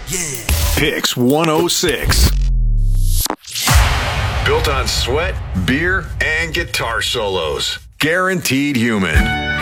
Yeah. Picks 106. Built on sweat, beer, and guitar solos. Guaranteed Human.